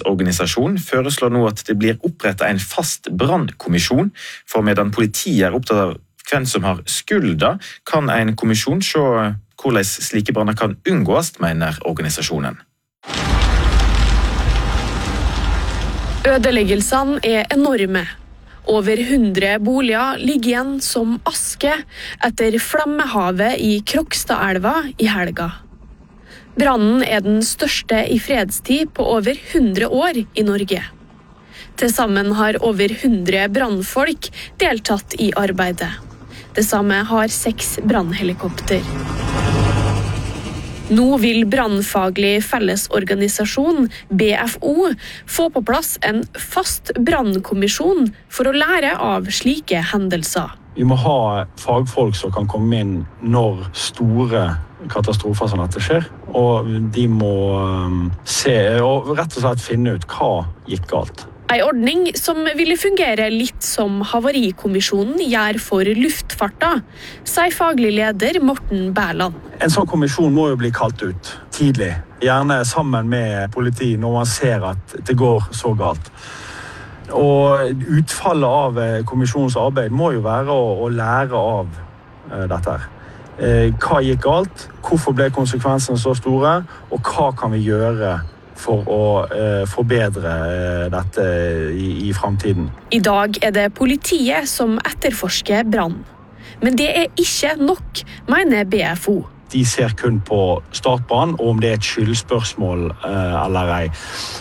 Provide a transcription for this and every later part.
fellesorganisasjon foreslår nå at det blir opprettet en fast brannkommisjon, for medan politiet er opptatt av hvem som har skulda, kan en kommisjon se hvordan slike branner kan unngås, mener organisasjonen. Ødeleggelsene er enorme. Over 100 boliger ligger igjen som aske etter flammehavet i Krokstadelva i helga. Brannen er den største i fredstid på over 100 år i Norge. Til sammen har over 100 brannfolk deltatt i arbeidet. Det samme har 6 brannhelikopter. Nå vil Brannfaglig fellesorganisasjon, BFO, få på plass en fast brannkommisjon for å lære av slike hendelser. Vi må ha fagfolk som kan komme inn når store katastrofer som dette skjer, og de må se og rett og slett finne ut hva gikk galt. En ordning som ville fungere litt som Havarikommisjonen gjør for luftfarta, sier faglig leder Morten Bærland. En sånn kommisjon må jo bli kalt ut tidlig, gjerne sammen med politi når man ser at det går så galt. Og utfallet av kommisjonens arbeid må jo være å lære av dette. Hva gikk galt, hvorfor ble konsekvensene så store, og hva kan vi gjøre for å forbedre dette i fremtiden. I dag er det politiet som etterforsker brann. Men det er ikke nok, mener BFO. De ser kun på startbrann, og om det er et skyldspørsmål eller ei.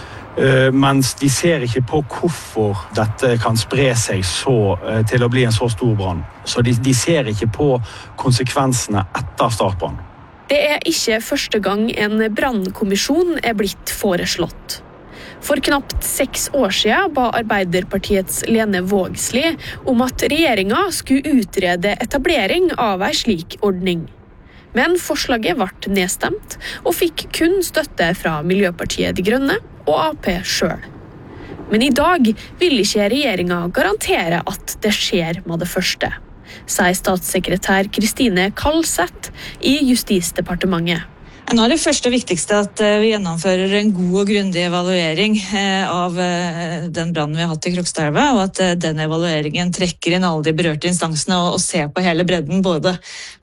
Mens de ser ikke på hvorfor dette kan spre seg til å bli en så stor brann. Så de ser ikke på konsekvensene etter startbrann. Det er ikke første gang en brannkommisjon er blitt foreslått. For knapt 6 år siden ba Arbeiderpartiets Lene Vågslid om at regjeringen skulle utrede etablering av en slik ordning. Men forslaget ble nedstemt, og fikk kun støtte fra Miljøpartiet De Grønne og Ap selv. Men i dag vil ikke regjeringen garantere at det skjer med det første, sier statssekretær Kristine Kalseth i Justisdepartementet. Nå er det første og viktigste at vi gjennomfører en god og grundig evaluering av den brannen vi har hatt i Krokstadelva, og at den evalueringen trekker inn alle de berørte instansene og ser på hele bredden, både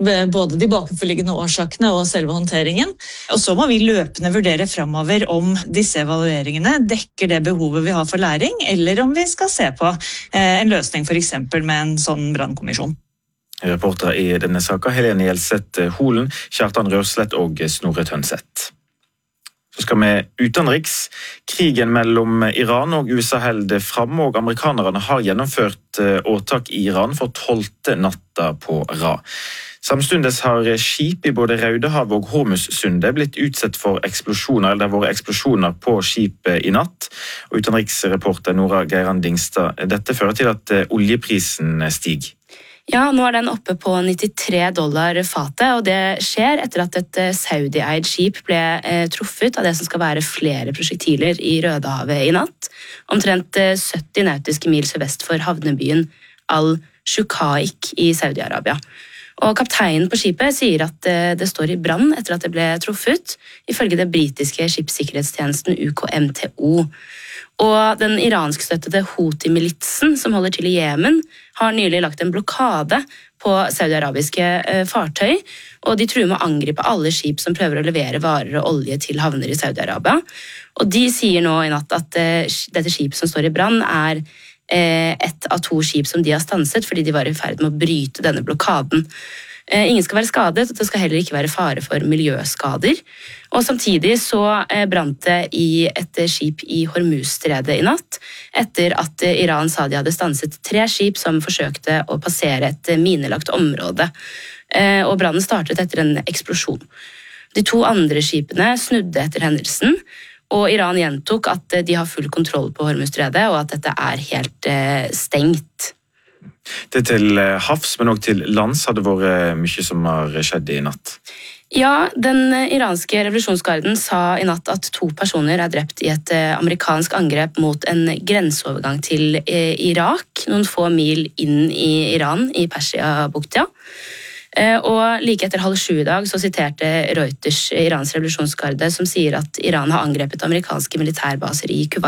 de bakenforliggende årsakene og selve håndteringen. Og så må vi løpende vurdere fremover om disse evalueringene dekker det behovet vi har for læring, eller om vi skal se på en løsning for eksempel med en sånn brannkommisjon. Reportere i denne saken, Helene Gjelseth Holen, Kjartan Rørslett og Snorre Tønseth. Så skal vi utenriks. Krigen mellom Iran og USA holder frem, og amerikanerne har gjennomført åtak i Iran for 12. natta på rad. Samtidig har skip i både Rødehavet og Hormuzsundet blitt utsatt for eksplosjoner, eller det har vært eksplosjoner på skipet i natt. Og utenriksreporter Nora Geiran Dingstad, dette fører til at oljeprisen stiger. Ja, nå er den oppe på $93 fatet, og det skjer etter at et Saudi-eid skip ble truffet av det som skal være flere prosjektiler i Rødehavet i natt, omtrent 70 nautiske mil sørvest for havnebyen Al-Shuqaiq i Saudi-Arabia. Og kapteinen på skipet sier at det står i brann etter at det ble truffet, ifølge det britiske skipssikkerhetstjenesten UKMTO. Og den iranskstøttede Houthi-militsen som holder til i Jemen har nylig lagt en blokade på saudi-arabiske fartøy, og de truer med å angripe alle skip som prøver å levere varer og olje til havner i Saudi-Arabia. Og de sier nå i natt at dette skipet som står i brann er ett av 2 skip som de har stanset fordi de var i ferd med å bryte denne blokaden. Ingen skal være skadet, og det skal heller ikke være fare for miljøskader. Og samtidig så brant det i et skip i Hormuzstredet i natt, etter at Iran sa de hadde stanset 3 skip som forsøkte å passere et minelagt område. Og brannen startet etter en eksplosjon. De 2 andre skipene snudde etter hendelsen, og Iran gjentok at de har full kontroll på Hormuzstredet, og at dette er helt stengt. Det til havs, men også til lands hadde vært mye som har skjedd i natt. Ja, den iranske revolusjonsgarden sa i natt at 2 personer er drept i et amerikansk angrep mot en grenseovergang til Irak, noen få mil inn i Iran, i Persia-bukta. Og like etter 6:30 i dag så siterte Reuters Irans revolusjonsgarde som sier at Iran har angrepet amerikanske militærbaser i Kuwait